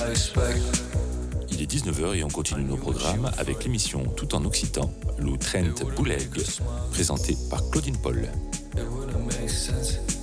Il est 19h et on continue nos programmes avec l'émission Tout en Occitan, Lou Trent Bouleg, présentée par Claudine Paul. It wouldn't make sense.